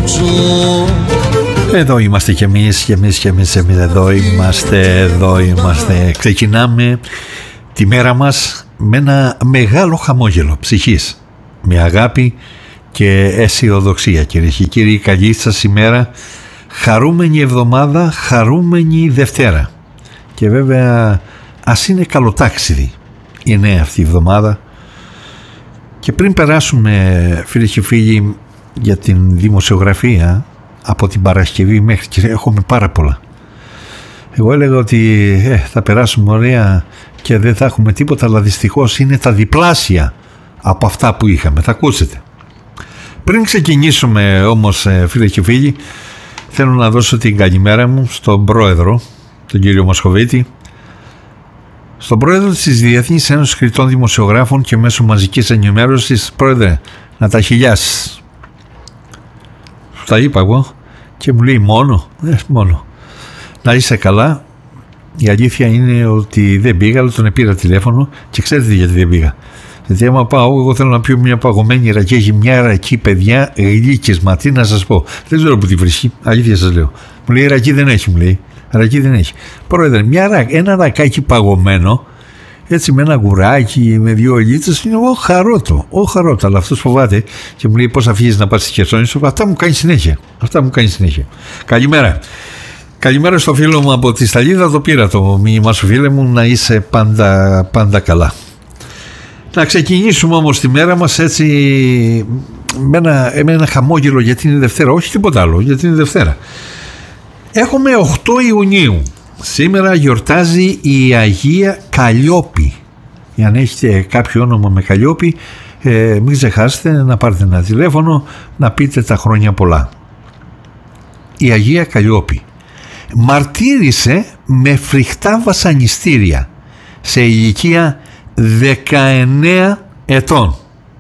Εδώ είμαστε κι εμείς, εδώ είμαστε. Ξεκινάμε τη μέρα μας με ένα μεγάλο χαμόγελο ψυχής, με αγάπη και αισιοδοξία. Κυρίες και κύριοι, καλή σας ημέρα, χαρούμενη εβδομάδα, χαρούμενη Δευτέρα. Και βέβαια ας είναι καλοτάξιδη η νέα αυτή εβδομάδα. Και πριν περάσουμε, φίλες και φίλοι, για την δημοσιογραφία από την Παρασκευή μέχρι, και έχουμε πάρα πολλά. Εγώ έλεγα ότι θα περάσουμε ωραία και δεν θα έχουμε τίποτα, αλλά δυστυχώς είναι τα διπλάσια από αυτά που είχαμε. Θα ακούσετε. Πριν ξεκινήσουμε όμως, φίλες και φίλοι, θέλω να δώσω την καλημέρα μου στον πρόεδρο, τον κύριο Μοσχοβίτη, στον πρόεδρο της Διεθνής Ένωσης Κριτών Δημοσιογράφων και μέσω μαζικής ενημέρωσης. Πρόεδρε, να τα χιλιάσεις. Τα είπα εγώ και μου λέει μόνο. Να είσαι καλά. Η αλήθεια είναι ότι δεν πήγα, αλλά τον πήρα τηλέφωνο και ξέρετε γιατί δεν πήγα. Γιατί άμα πάω, εγώ θέλω να πιω μια παγωμένη ρακή. Έχει μια ρακή, παιδιά, γλύκισμα. Τι να σας πω. Δεν ξέρω που τη βρίσκει. Αλήθεια σας λέω. Μου λέει ρακή δεν έχει, μου λέει. Ρακή δεν έχει. Πρόεδρε, ένα ρακάκι παγωμένο, έτσι με ένα γουράκι, με δύο ελίτσες, είναι εγώ χαρότο. Αλλά αυτός φοβάται και μου λέει πώς αφήσεις να πας στη Χερσόνησο. Αυτά μου κάνει συνέχεια. Καλημέρα. Καλημέρα στο φίλο μου από τη Σταλίδα. Το πήρα το μήνυμα σου, φίλε μου, να είσαι πάντα καλά. Να ξεκινήσουμε όμως τη μέρα μας έτσι με ένα χαμόγελο, γιατί είναι Δευτέρα. Όχι τίποτα άλλο, γιατί είναι Δευτέρα. Έχουμε 8 Ιουνίου. Σήμερα γιορτάζει η Αγία Καλλιόπη. Αν έχετε κάποιο όνομα με Καλλιόπη, μην ξεχάσετε να πάρετε ένα τηλέφωνο, να πείτε τα χρόνια πολλά. Η Αγία Καλλιόπη μαρτύρησε με φρικτά βασανιστήρια σε ηλικία 19 ετών.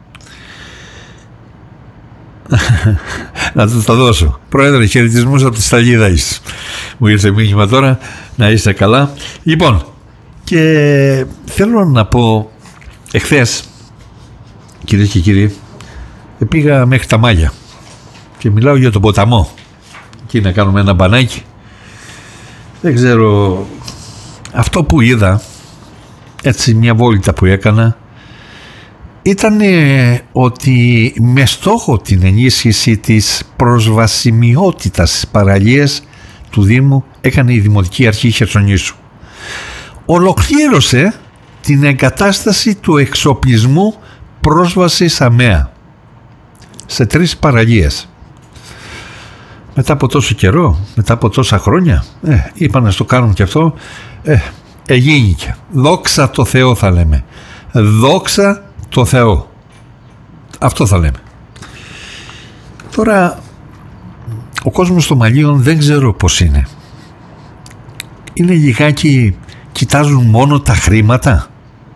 Να του τα δώσω. Πρόεδρε, χαιρετισμούς από τη Σταλίδα. Μου ήρθε μήνυμα τώρα. Να είστε καλά. Λοιπόν, και θέλω να πω, εχθές, κυρίες και κύριοι, πήγα μέχρι τα Μάγια και μιλάω για τον ποταμό. Εκεί να κάνουμε ένα μπανάκι. Δεν ξέρω, αυτό που είδα, έτσι μια βόλτα που έκανα, ήταν ότι με στόχο την ενίσχυση της προσβασιμότητας στις παραλίες του Δήμου έκανε η Δημοτική Αρχή Χερσονήσου. Ολοκλήρωσε την εγκατάσταση του εξοπλισμού πρόσβασης ΑΜΕΑ σε 3 παραλίες. Μετά από τόσο καιρό, μετά από τόσα χρόνια, είπα να στο κάνουν και αυτό, εγίνηκε. Δόξα τω Θεώ θα λέμε. Δόξα το Θεό. Αυτό θα λέμε. Τώρα ο κόσμος των Μαλίων δεν ξέρω πώς είναι. Είναι λιγάκι, κοιτάζουν μόνο τα χρήματα.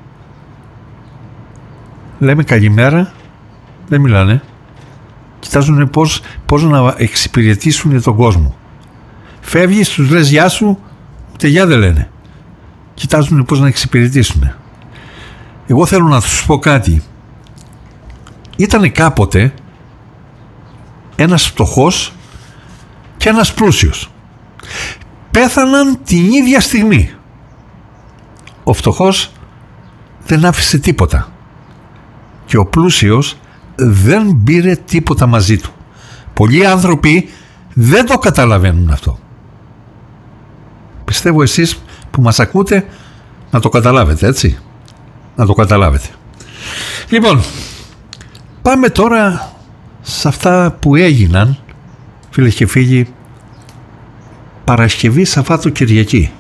Λέμε καλημέρα, δεν μιλάνε. Κοιτάζουν πώς να εξυπηρετήσουν τον κόσμο. Φεύγεις, τους λες γεια σου, ούτε γεια δεν λένε. Κοιτάζουν πώς να εξυπηρετήσουν. Εγώ θέλω να τους πω κάτι. Ήτανε κάποτε ένας φτωχός και ένας πλούσιος. Πέθαναν την ίδια στιγμή. Ο φτωχός δεν άφησε τίποτα και ο πλούσιος δεν πήρε τίποτα μαζί του. Πολλοί άνθρωποι δεν το καταλαβαίνουν αυτό. Πιστεύω εσείς που μας ακούτε να το καταλάβετε, έτσι. Να το καταλάβετε. Λοιπόν, πάμε τώρα σε αυτά που έγιναν, φίλες και φίλοι, Παρασκευή, Σαββάτο, Κυριακή.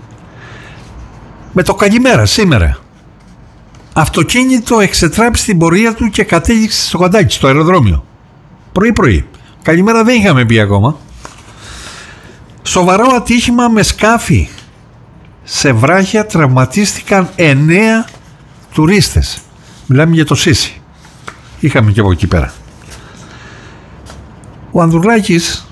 Με το καλημέρα σήμερα, αυτοκίνητο εξετράπησε την πορεία του και κατέληξε στο Καντάκι, στο αεροδρόμιο. Πρωί. Καλημέρα δεν είχαμε πει ακόμα. Σοβαρό ατύχημα με σκάφη. Σε βράχια τραυματίστηκαν 9 τουρίστες. Μιλάμε για το Σύση. Είχαμε και από εκεί πέρα. Ο Ανδρουλάκης,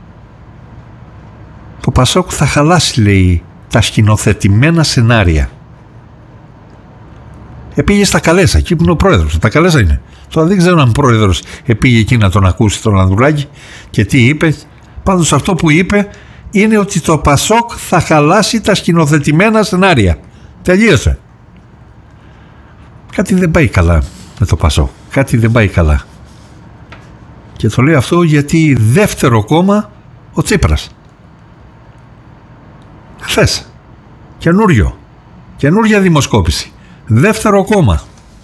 το Πασόκ θα χαλάσει, λέει, τα σκηνοθετημένα σενάρια. Επήγε στα Καλέσα, εκεί που είναι ο πρόεδρος. Τα Καλέσα είναι. Τώρα δεν ξέρω αν ο πρόεδρος επήγε εκεί να τον ακούσει τον Ανδρουλάκη και τι είπε. Πάντως αυτό που είπε είναι ότι το Πασόκ θα χαλάσει τα σκηνοθετημένα σενάρια. Τελείωσε. Κάτι δεν πάει καλά με το Πασόκ. Κάτι δεν πάει καλά. Και το λέω αυτό γιατί δεύτερο κόμμα ο Τσίπρας. Χθες. Καινούρια δημοσκόπηση. Δεύτερο κόμμα.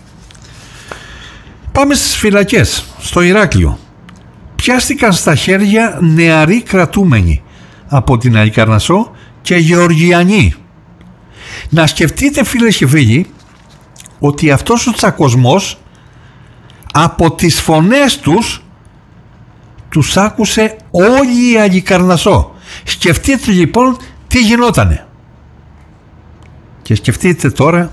Πάμε στις φυλακές. Στο Ηράκλειο. Πιάστηκαν στα χέρια νεαροί κρατούμενοι από την Αϊκαρνασσό και Γεωργιανοί. Να σκεφτείτε, φίλες και φίλοι, ότι αυτός ο τσακωσμός από τις φωνές τους άκουσε όλη η Αϊκαρνασσό. Σκεφτείτε λοιπόν τι γινότανε. Και σκεφτείτε τώρα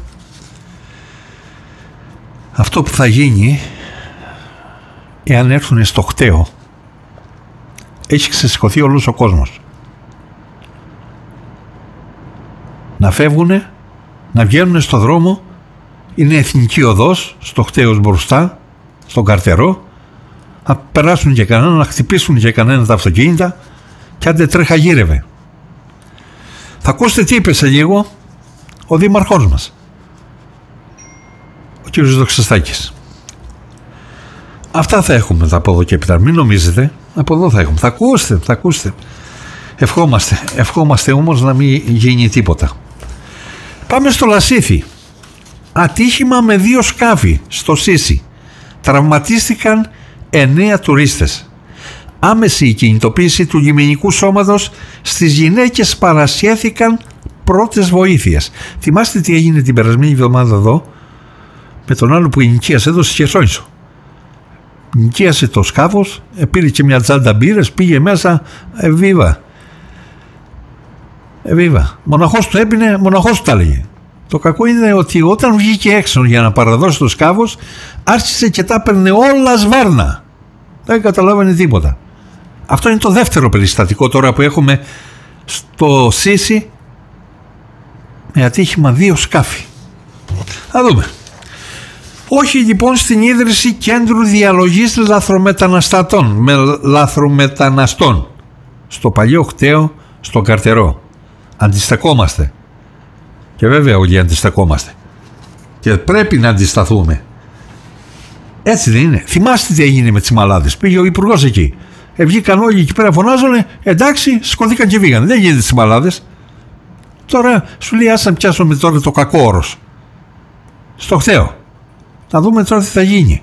αυτό που θα γίνει εάν έρθουν στο χταίο. Έχει ξεσηκωθεί όλος ο κόσμος. Να φεύγουνε, να βγαίνουν στο δρόμο. Είναι εθνική οδός, στο χταίος μπροστά, στον Καρτερό. Να περάσουν και κανένα, να χτυπήσουν και κανένα τα αυτοκίνητα και άντε τρέχα γύρευε. Θα ακούσετε τι είπε σε λίγο ο δήμαρχός μας, ο κύριος Δοξαστάκης. Αυτά θα έχουμε από εδώ και έπειτα. Μην νομίζετε, από εδώ θα έχουμε. Θα ακούσετε. Ευχόμαστε όμως να μην γίνει τίποτα. Πάμε στο Λασίθι. Ατύχημα με 2 σκάφη στο Σύσι. Τραυματίστηκαν 9 τουρίστες. Άμεση η κινητοποίηση του λιμενικού σώματος. Στις γυναίκες παρασχέθηκαν πρώτες βοήθειες. Θυμάστε τι έγινε την περασμένη εβδομάδα εδώ με τον άλλο που ενοικίασε εδώ στη Χερσόνησο. Νοικίασε το σκάφος, πήρε και μια τσάντα μπύρες, πήγε μέσα, εβίβα. Μοναχός του έπινε, μοναχός του τα έλεγε. Το κακό είναι ότι όταν βγήκε έξω για να παραδώσει το σκάφος, άρχισε και τα έπαιρνε όλα σβάρνα. Δεν καταλάβαινε τίποτα. Αυτό είναι το δεύτερο περιστατικό τώρα που έχουμε στο Σύσι με ατύχημα 2 σκάφη. Θα δούμε. Όχι λοιπόν στην ίδρυση κέντρου διαλογής λαθρομεταναστών στο παλιό χταίο στον Καρτερό. Αντιστεκόμαστε. Και βέβαια όλοι αντιστεκόμαστε. Και πρέπει να αντισταθούμε. Έτσι δεν είναι? Θυμάστε τι έγινε με τις μαλάδες? Πήγε ο υπουργός εκεί. Βγήκαν όλοι εκεί πέρα, φωνάζανε. Εντάξει, σκοτήκαν και βγήκαν. Δεν γίνεται τις μαλάδες. Τώρα σου λέει άσε να πιάσουμε τώρα το κακό όρος. Στο χταίο. Να δούμε τώρα τι θα γίνει.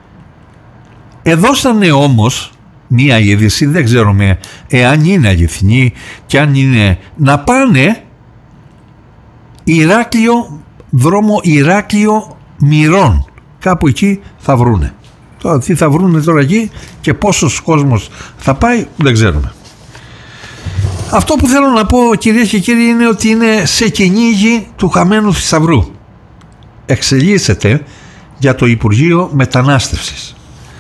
Εδώσανε όμως μία είδηση, δεν ξέρουμε εάν είναι αληθινή και αν είναι, να πάνε δρόμο Ηράκλειο Μυρών. Κάπου εκεί θα βρούνε. Τώρα τι θα βρούνε τώρα εκεί και πόσος κόσμος θα πάει δεν ξέρουμε. Αυτό που θέλω να πω, κυρίες και κύριοι, είναι ότι είναι σε κυνήγι του χαμένου θησαυρού. Εξελίσσεται για το Υπουργείο Μετανάστευσης.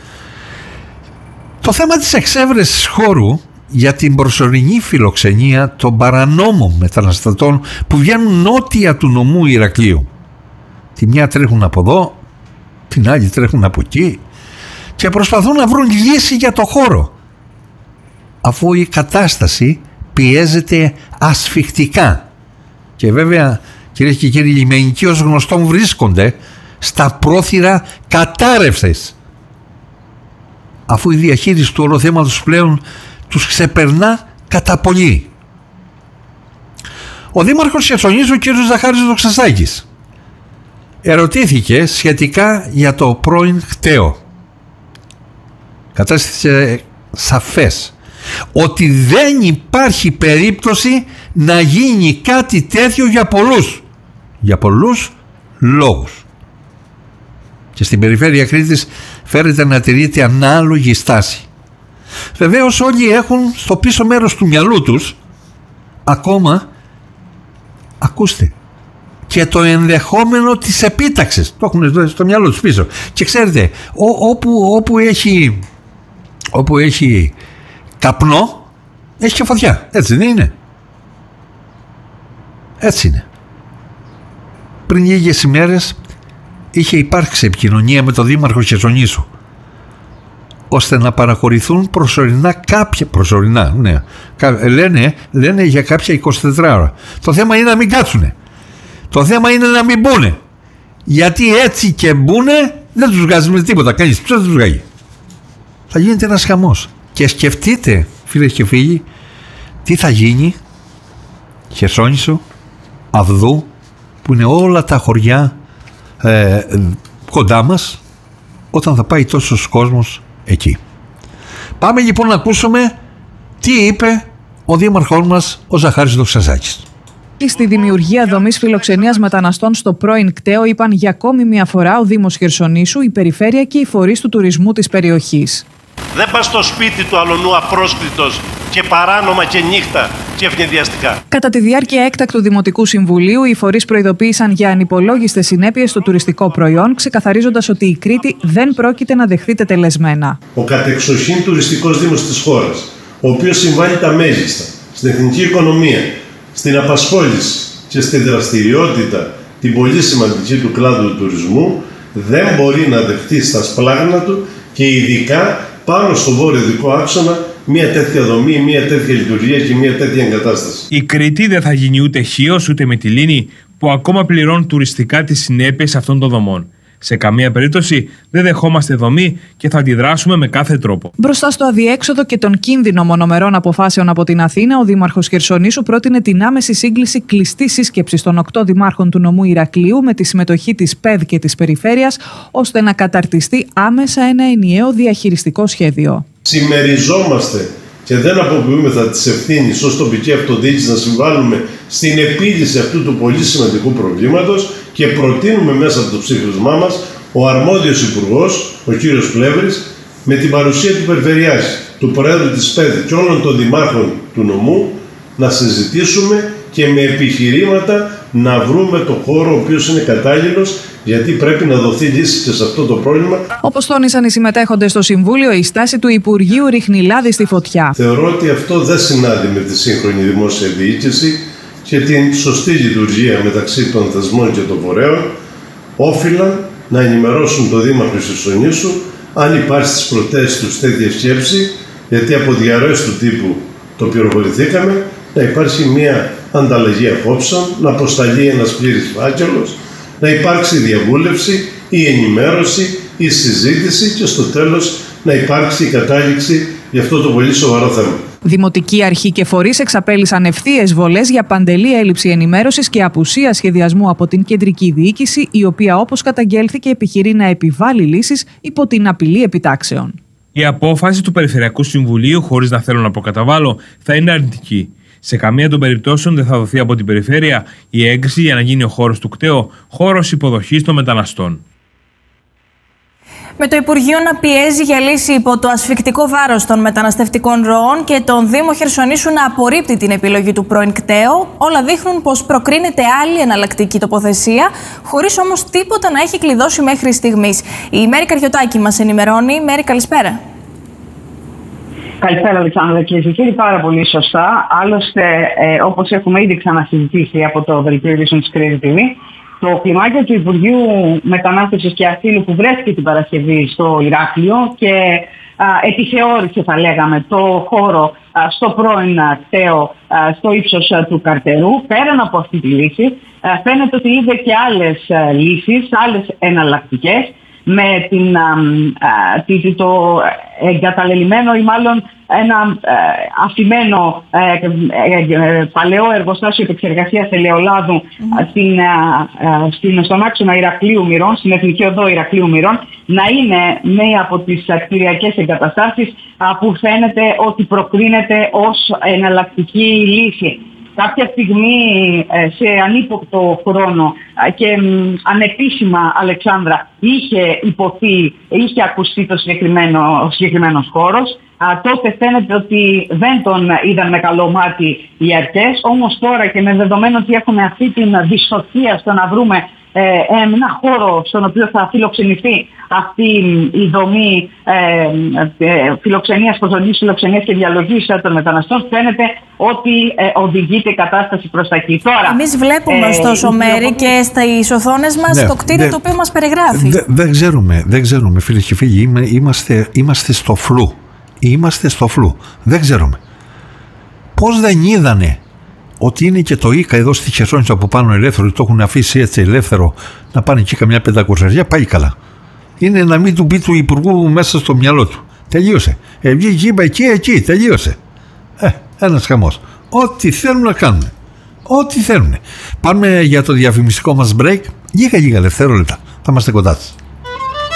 Το θέμα της εξέβρεσης χώρου για την προσωρινή φιλοξενία των παρανόμων μεταναστατών που βγαίνουν νότια του νομού Ηρακλείου. Τη μια τρέχουν από εδώ, την άλλη τρέχουν από εκεί και προσπαθούν να βρουν λύση για το χώρο, αφού η κατάσταση πιέζεται ασφιχτικά. Και βέβαια, κυρίες και κύριοι, οι λιμενικοί ως γνωστόν βρίσκονται στα πρόθυρα κατάρρευσης, αφού η διαχείριση του όλου θέματος πλέον τους ξεπερνά κατά πολύ. Ο δήμαρχος Χερσονήσου, ο κ. Ζαχάρης Δοξαστάκης, ερωτήθηκε σχετικά για το πρώην χταίο. Κατάστησε σαφές ότι δεν υπάρχει περίπτωση να γίνει κάτι τέτοιο για πολλούς λόγους. Και στην περιφέρεια Κρήτης φέρεται να τηρείται ανάλογη στάση. Βεβαίως όλοι έχουν στο πίσω μέρος του μυαλού τους ακόμα, ακούστε, και το ενδεχόμενο της επίταξης. Το έχουν στο μυαλό τους πίσω. Και ξέρετε, όπου έχει καπνό έχει και φωτιά. Έτσι δεν είναι? Έτσι είναι. Πριν λίγες ημέρες είχε υπάρξει επικοινωνία με τον Δήμαρχο Χερσονήσου ώστε να παραχωρηθούν προσωρινά, ναι. Λένε για κάποια 24 ώρα. Το θέμα είναι να μην κάτσουνε. Το θέμα είναι να μην μπουνε. Γιατί έτσι και μπουνε δεν τους βγάζει με τίποτα. Κανείς ποιος δεν τους βγάζει. Θα γίνεται ένας χαμός. Και σκεφτείτε, φίλες και φίλοι, τι θα γίνει Χερσόνησο, Αυδού, που είναι όλα τα χωριά κοντά μας, όταν θα πάει τόσος κόσμος εκεί. Πάμε λοιπόν να ακούσουμε τι είπε ο δήμαρχός μας, ο Ζαχάρης Δοξαζάκης. Στη δημιουργία δομής φιλοξενίας μεταναστών στο πρώην κτέο είπαν για ακόμη μια φορά ο Δήμος Χερσονήσου, η Περιφέρεια και οι φορείς του τουρισμού της περιοχής. Δεν πας στο σπίτι του αλωνού απρόσκλητος και παράνομα και νύχτα και ευνηδιαστικά. Κατά τη διάρκεια έκτακτου Δημοτικού Συμβουλίου, οι φορείς προειδοποίησαν για ανυπολόγιστες συνέπειες στο τουριστικό προϊόν, ξεκαθαρίζοντας ότι η Κρήτη δεν πρόκειται να δεχθεί τετελεσμένα. Ο κατεξοχήν τουριστικός δήμος της χώρας, ο οποίος συμβάλλει τα μέγιστα στην εθνική οικονομία, στην απασχόληση και στη δραστηριότητα την πολύ σημαντική του κλάδου του τουρισμού, δεν μπορεί να δεχτεί στα σπλάγνα του και ειδικά πάνω στο βόρειο-δυτικό άξονα μια τέτοια δομή, μια τέτοια λειτουργία και μια τέτοια εγκατάσταση. Η Κρήτη δεν θα γίνει ούτε Χίος ούτε Μυτιλήνη, που ακόμα πληρώνουν τουριστικά τις συνέπειες αυτών των δομών. Σε καμία περίπτωση δεν δεχόμαστε δομή και θα αντιδράσουμε με κάθε τρόπο. Μπροστά στο αδιέξοδο και τον κίνδυνο μονομερών αποφάσεων από την Αθήνα, ο Δήμαρχος Χερσονήσου πρότεινε την άμεση σύγκληση κλειστή σύσκεψη των 8 δημάρχων του νομού Ηρακλείου με τη συμμετοχή της ΠΕΔ και της Περιφέρειας, ώστε να καταρτιστεί άμεσα ένα ενιαίο διαχειριστικό σχέδιο. Συμμεριζόμαστε και δεν αποποιούμεθα τις ευθύνες ως τοπική αυτοδιοίκηση να συμβάλλουμε στην επίλυση αυτού του πολύ σημαντικού προβλήματος και προτείνουμε μέσα από το ψήφισμά μας ο αρμόδιος υπουργός, ο κύριος Πλεύρης, με την παρουσία του Περιφερειάρχη, του Προέδρου της ΠΕΔ και όλων των δημάρχων του νομού, να συζητήσουμε και με επιχειρήματα να βρούμε το χώρο ο οποίος είναι κατάλληλος, γιατί πρέπει να δοθεί λύση και σε αυτό το πρόβλημα. Όπως τόνισαν οι συμμετέχοντες στο Συμβούλιο, η στάση του Υπουργείου ρίχνει λάδι στη φωτιά. Θεωρώ ότι αυτό δεν συνάδει με τη σύγχρονη δημόσια διοίκηση και την σωστή λειτουργία μεταξύ των θεσμών και των φορέων. Όφυλαν να ενημερώσουν το Δήμαρχο Χερσονήσου αν υπάρχει στις προτάσεις τους τέτοια σκέψη, γιατί από διαρροές του τύπου το πληροφορηθήκαμε, να υπάρχει μια ανταλλαγή απόψεων, να αποσταλεί ένας πλήρης φάκελος, να υπάρξει διαβούλευση ή ενημέρωση ή συζήτηση και στο τέλος να υπάρξει η κατάληξη για αυτό το πολύ σοβαρό θέμα. Δημοτική αρχή και φορείς εξαπέλυσαν ευθείες βολές για παντελή έλλειψη ενημέρωσης και απουσία σχεδιασμού από την κεντρική διοίκηση, η οποία, όπως καταγγέλθηκε, επιχειρεί να επιβάλλει λύσεις υπό την απειλή επιτάξεων. Η απόφαση του Περιφερειακού Συμβουλίου, χωρίς να θέλω να προκαταβάλω, θα είναι αρνητική. Σε καμία των περιπτώσεων δεν θα δοθεί από την Περιφέρεια η έγκριση για να γίνει ο χώρος του κτέο χώρος υποδοχής των μεταναστών. Με το Υπουργείο να πιέζει για λύση υπό το ασφικτικό βάρος των μεταναστευτικών ροών και τον Δήμο Χερσονήσου να απορρίπτει την επιλογή του πρώην κτέο, όλα δείχνουν πως προκρίνεται άλλη εναλλακτική τοποθεσία, χωρίς όμως τίποτα να έχει κλειδώσει μέχρι στιγμής. Η Μέρη Καριωτάκη μας ενημερώνει. Μέρη, καλησπέρα. Καλησπέρα, Αλεξάνδρα, και εσείς πάρα πολύ σωστά. Άλλωστε, όπως έχουμε ήδη ξανασυζητήσει από το Δελτίο Ειδήσεων της Κρήτη TV, το κλιμάκιο του Υπουργείου Μετανάστευσης και Ασύλου που βρέθηκε την Παρασκευή στο Ηράκλειο και επιθεώρησε, θα λέγαμε, το χώρο στο πρώην κτέο στο ύψος του Καρτερού, πέραν από αυτή τη λύση, φαίνεται ότι είδε και άλλες λύσεις, άλλες εναλλακτικές, με το εγκαταλελειμμένο ή μάλλον ένα αφημένο παλαιό εργοστάσιο επεξεργασίας ελαιολάδου στον άξονα Ηρακλείου Μυρών, στην Εθνική Οδό Ηρακλείου Μυρών, να είναι μία από τις κτηριακές εγκαταστάσεις που φαίνεται ότι προκρίνεται ως εναλλακτική λύση. Κάποια στιγμή σε ανύποπτο χρόνο και ανεπίσημα, Αλεξάνδρα, είχε ακουστεί το συγκεκριμένος χώρος. Τότε φαίνεται ότι δεν τον είδαν με καλό μάτι οι αρχές, όμως τώρα και με δεδομένο ότι έχουμε αυτή την δυστοχία στο να βρούμε ένα χώρο στον οποίο θα φιλοξενηθεί αυτή η δομή φιλοξενίας, προσωρινής φιλοξενίας και διαλογής των μεταναστών, φαίνεται ότι οδηγείται η κατάσταση προς τα εκεί. Εμείς βλέπουμε ωστόσο μέρη και στις οθόνες μας το κτίριο το οποίο μας περιγράφει. Δεν ξέρουμε φίλες και φίλοι, είμαστε στο φλού. Είμαστε στο φλού. Δεν ξέρουμε. Πώς δεν είδανε ότι είναι και το ΙΚΑ εδώ στη Χερσόνησο από πάνω ελεύθερο, το έχουν αφήσει έτσι ελεύθερο να πάνε εκεί καμιά 500, πάει καλά. Είναι να μην του μπει του Υπουργού μέσα στο μυαλό του. Τελείωσε. Βγήκε, είπα εκεί, τελείωσε. Ένας χαμός. Ό,τι θέλουν να κάνουν. Ό,τι θέλουν. Πάμε για το διαφημιστικό μας break. Λίγα δευτερόλεπτα. Θα είμαστε κοντά σας.